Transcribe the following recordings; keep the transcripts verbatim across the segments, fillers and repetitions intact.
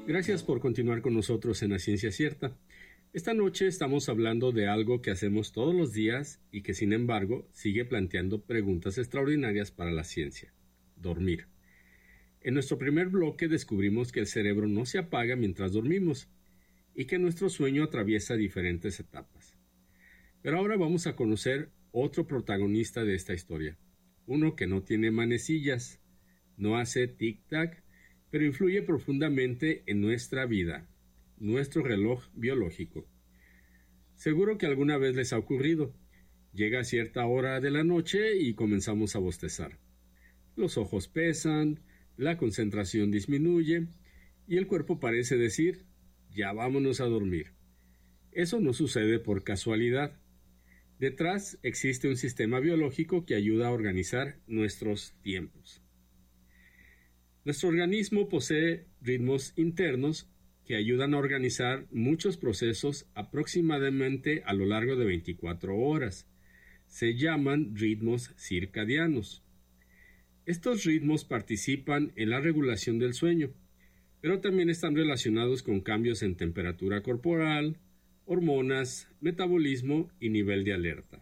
Gracias por continuar con nosotros en La Ciencia Cierta. Esta noche estamos hablando de algo que hacemos todos los días y que, sin embargo, sigue planteando preguntas extraordinarias para la ciencia: dormir. En nuestro primer bloque descubrimos que el cerebro no se apaga mientras dormimos y que nuestro sueño atraviesa diferentes etapas. Pero ahora vamos a conocer otro protagonista de esta historia, uno que no tiene manecillas, no hace tic-tac, pero influye profundamente en nuestra vida, nuestro reloj biológico. Seguro que alguna vez les ha ocurrido. Llega a cierta hora de la noche y comenzamos a bostezar. Los ojos pesan, la concentración disminuye y el cuerpo parece decir: ya vámonos a dormir. Eso no sucede por casualidad. Detrás existe un sistema biológico que ayuda a organizar nuestros tiempos. Nuestro organismo posee ritmos internos que ayudan a organizar muchos procesos aproximadamente a lo largo de veinticuatro horas. Se llaman ritmos circadianos. Estos ritmos participan en la regulación del sueño, pero también están relacionados con cambios en temperatura corporal, hormonas, metabolismo y nivel de alerta.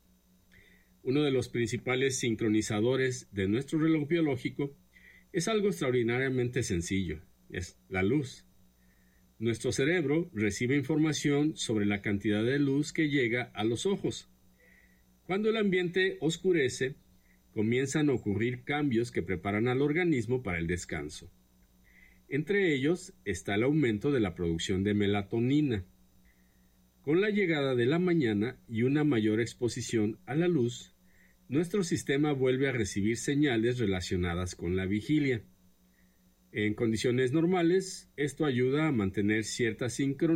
Uno de los principales sincronizadores de nuestro reloj biológico es algo extraordinariamente sencillo: es la luz. Nuestro cerebro recibe información sobre la cantidad de luz que llega a los ojos. Cuando el ambiente oscurece, comienzan a ocurrir cambios que preparan al organismo para el descanso. Entre ellos está el aumento de la producción de melatonina. Con la llegada de la mañana y una mayor exposición a la luz, nuestro sistema vuelve a recibir señales relacionadas con la vigilia. En condiciones normales, esto ayuda a mantener cierta sincronía